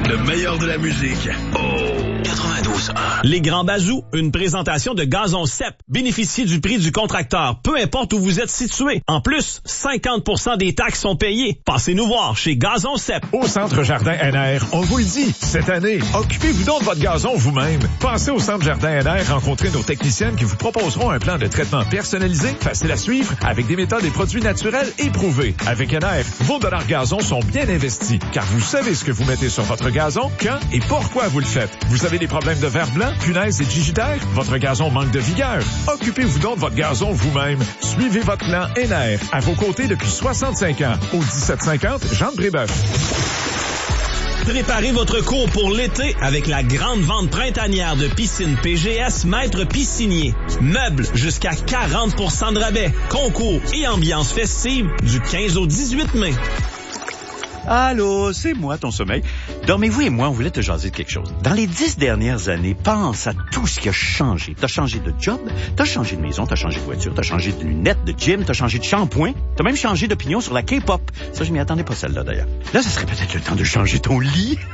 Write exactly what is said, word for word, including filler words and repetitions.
Le meilleur de la musique. Oh! quatre-vingt-douze un. Les Grands Bazous, une présentation de Gazon C E P. Bénéficiez du prix du contracteur, peu importe où vous êtes situé. En plus, cinquante pour cent des taxes sont payées. Passez nous voir chez Gazon C E P. Au Centre Jardin N R, on vous le dit, cette année, occupez-vous donc de votre gazon vous-même. Passez au Centre Jardin N R, rencontrez nos techniciennes qui vous proposeront un plan de traitement personnalisé, facile à suivre, avec des méthodes et produits naturels éprouvés. Avec N R, vos dollars gazon sont bien investis, car vous savez ce que vous mettez sur votre gazon, quand et pourquoi vous le faites. Vous avez des problèmes de verre blanc, punaise et digitaire? Votre gazon manque de vigueur? Occupez-vous donc de votre gazon vous-même. Suivez votre plan N R, à vos côtés depuis soixante-cinq ans, au dix-sept cinquante Jean de Brébeuf. Préparez votre cours pour l'été avec la grande vente printanière de piscine P G S Maître Piscinier. Meubles jusqu'à quarante pour cent de rabais. Concours et ambiance festive du quinze au dix-huit mai. Allô, c'est moi, ton sommeil. Dormez-vous et moi, on voulait te jaser de quelque chose. Dans les dix dernières années, pense à tout ce qui a changé. T'as changé de job, t'as changé de maison, t'as changé de voiture, t'as changé de lunettes, de gym, t'as changé de shampoing, t'as même changé d'opinion sur la K-pop. Ça, je m'y attendais pas, celle-là, d'ailleurs. Là, ça serait peut-être le temps de changer ton lit.